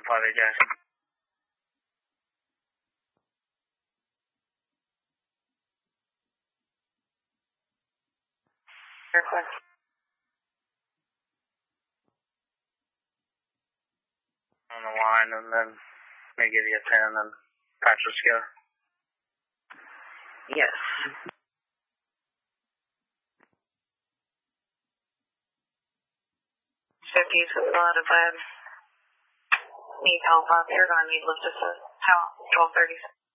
Father Jackson. Request. On the line, and then they give you a pen and patch us together. Yes. 50s with a lot of need help up. You're going to need lift assist. How? 1230s.